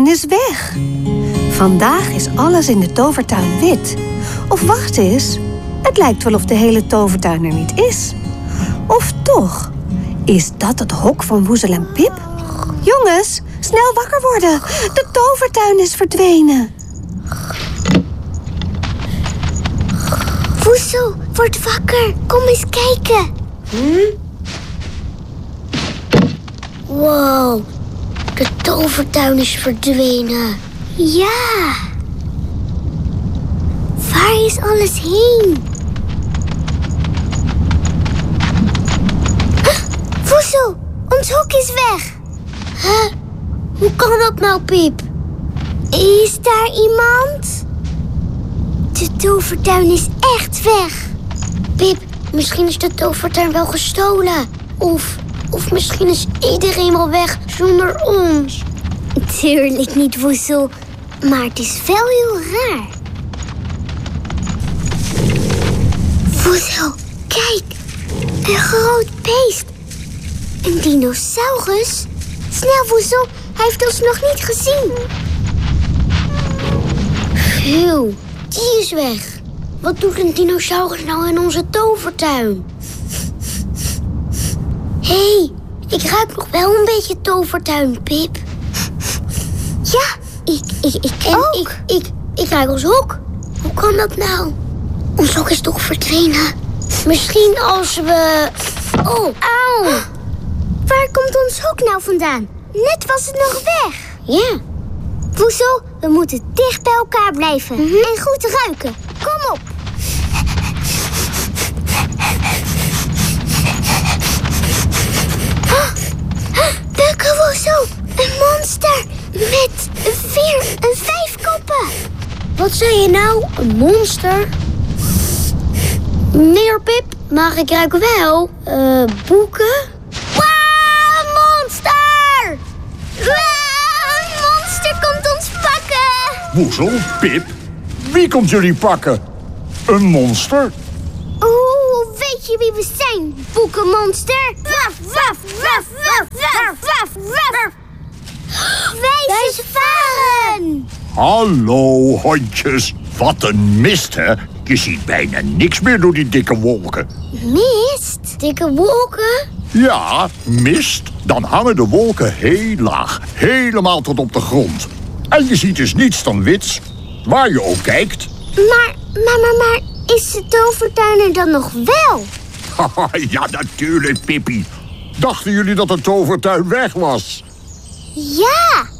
tovertuin is weg. Vandaag is alles in de tovertuin wit. Of wacht eens, het lijkt wel of de hele tovertuin er niet is. Of toch, is dat het hok van Woezel en Pip? Jongens, snel wakker worden. De tovertuin is verdwenen. Woezel, word wakker. Kom eens kijken. Wow, de tovertuin is verdwenen. Ja. Waar is alles heen? Woezel, ons hok is weg. Huh? Hoe kan dat nou, Pip? Is daar iemand? De tovertuin is echt weg. Pip, misschien is de tovertuin wel gestolen. Of misschien is iedereen al weg zonder ons. Tuurlijk niet, Woezel. Maar het is wel heel raar. Woezel, kijk. Een groot beest. Een dinosaurus. Snel, Woezel. Hij heeft ons nog niet gezien. Phew, die is weg. Wat doet een dinosaurus nou in onze tovertuin? Hé, ik ruik nog wel een beetje tovertuin, Pip. Ja, ik ruik ons hok. Hoe kan dat nou? Ons hok is toch verdwenen? Misschien als we... Oh, auw. Waar komt ons hok nou vandaan? Net was het nog weg. Ja. Woezel, we moeten dicht bij elkaar blijven. En goed ruiken. Kom op. Bukken, Woezel. Een monster. Met 4 en 5 koppen. Wat zei je nou? Een monster? Nee hoor, Pip. Maar ik ruik wel boeken. Een monster! Een monster komt ons pakken! Woezel, Pip, wie komt jullie pakken? Een monster? Oeh, weet je wie we zijn, boekenmonster? Waf, waf, waf, waf, waf, waf, waf. Wij zijn varen! Hallo, hondjes. Wat een mist, hè? Je ziet bijna niks meer door die dikke wolken. Mist? Dikke wolken? Ja, mist. Dan hangen de wolken heel laag. Helemaal tot op de grond. En je ziet dus niets dan wits. Waar je ook kijkt. Maar is de tovertuin er dan nog wel? Ja, natuurlijk, Pippie. Dachten jullie dat de tovertuin weg was? Ja,